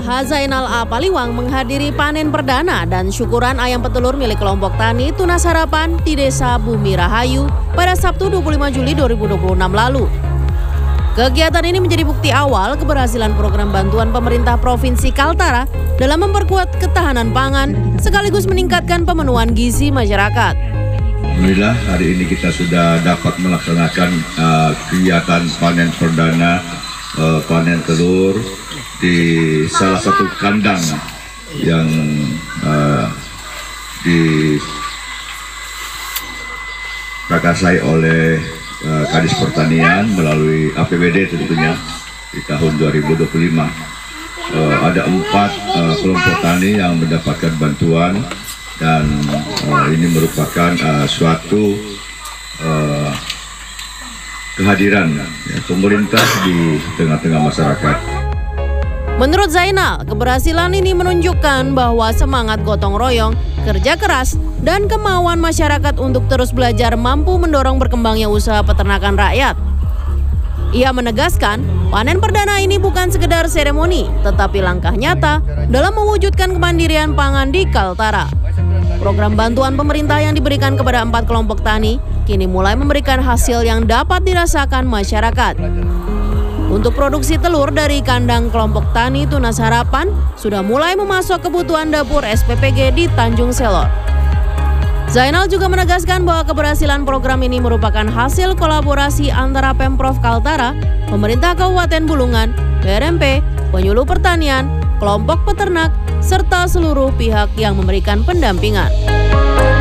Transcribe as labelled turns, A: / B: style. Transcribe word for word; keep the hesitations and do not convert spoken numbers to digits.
A: H Zainal A. Paliwang menghadiri panen perdana dan syukuran ayam petelur milik kelompok tani Tunas Harapan di Desa Bumi Rahayu pada Sabtu dua puluh lima Juli dua ribu dua puluh enam lalu. Kegiatan ini menjadi bukti awal keberhasilan program bantuan pemerintah Provinsi Kaltara dalam memperkuat ketahanan pangan sekaligus meningkatkan pemenuhan gizi masyarakat.
B: Alhamdulillah hari ini kita sudah dapat melaksanakan uh, kegiatan panen perdana uh, panen telur di salah satu kandang yang uh, diprakarsai oleh uh, Kadis Pertanian melalui A P B D tentunya di tahun dua ribu dua puluh lima. Uh, ada empat uh, kelompok tani yang mendapatkan bantuan dan uh, ini merupakan uh, suatu uh, kehadiran ya, pemerintah di tengah-tengah masyarakat.
A: Menurut Zainal, keberhasilan ini menunjukkan bahwa semangat gotong royong, kerja keras, dan kemauan masyarakat untuk terus belajar mampu mendorong berkembangnya usaha peternakan rakyat. Ia menegaskan, panen perdana ini bukan sekedar seremoni, tetapi langkah nyata dalam mewujudkan kemandirian pangan di Kaltara. Program bantuan pemerintah yang diberikan kepada empat kelompok tani kini mulai memberikan hasil yang dapat dirasakan masyarakat. Untuk produksi telur dari kandang kelompok tani Tunas Harapan sudah mulai memasok kebutuhan dapur S P P G di Tanjung Selor. Zainal juga menegaskan bahwa keberhasilan program ini merupakan hasil kolaborasi antara Pemprov Kaltara, pemerintah Kabupaten Bulungan, B R M P, penyuluh pertanian, kelompok peternak, serta seluruh pihak yang memberikan pendampingan.